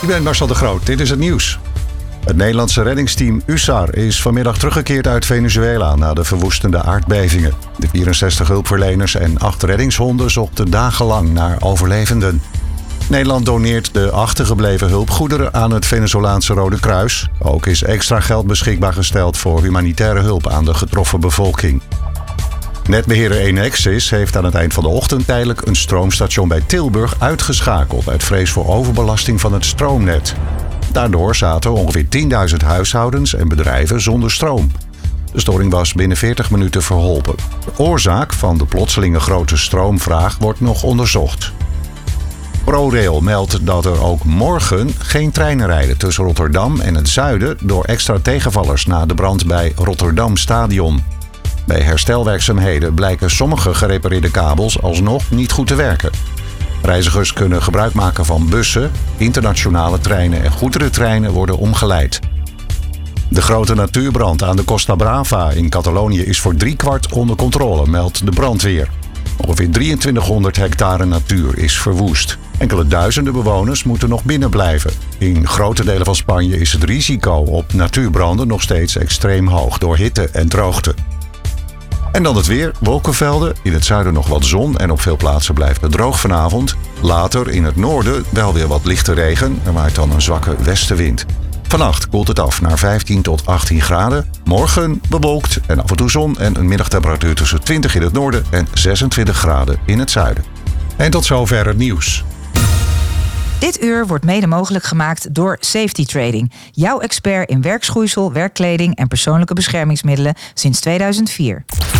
Ik ben Marcel de Groot, dit is het nieuws. Het Nederlandse reddingsteam USAR is vanmiddag teruggekeerd uit Venezuela na de verwoestende aardbevingen. De 64 hulpverleners en 8 reddingshonden zochten dagenlang naar overlevenden. Nederland doneert de achtergebleven hulpgoederen aan het Venezolaanse Rode Kruis. Ook is extra geld beschikbaar gesteld voor humanitaire hulp aan de getroffen bevolking. Netbeheerder Enexis heeft aan het eind van de ochtend tijdelijk een stroomstation bij Tilburg uitgeschakeld uit vrees voor overbelasting van het stroomnet. Daardoor zaten ongeveer 10.000 huishoudens en bedrijven zonder stroom. De storing was binnen 40 minuten verholpen. De oorzaak van de plotselinge grote stroomvraag wordt nog onderzocht. ProRail meldt dat er ook morgen geen treinen rijden tussen Rotterdam en het zuiden door extra tegenvallers na de brand bij Rotterdam Stadion. Bij herstelwerkzaamheden blijken sommige gerepareerde kabels alsnog niet goed te werken. Reizigers kunnen gebruik maken van bussen, internationale treinen en goederentreinen worden omgeleid. De grote natuurbrand aan de Costa Brava in Catalonië is voor 3/4 onder controle, meldt de brandweer. Ongeveer 2300 hectare natuur is verwoest. Enkele duizenden bewoners moeten nog binnen blijven. In grote delen van Spanje is het risico op natuurbranden nog steeds extreem hoog door hitte en droogte. En dan het weer, wolkenvelden, in het zuiden nog wat zon en op veel plaatsen blijft het droog vanavond. Later in het noorden wel weer wat lichte regen, er waait dan een zwakke westenwind. Vannacht koelt het af naar 15 tot 18 graden. Morgen bewolkt en af en toe zon en een middagtemperatuur tussen 20 in het noorden en 26 graden in het zuiden. En tot zover het nieuws. Dit uur wordt mede mogelijk gemaakt door Safety Trading. Jouw expert in werkschoeisel, werkkleding en persoonlijke beschermingsmiddelen sinds 2004.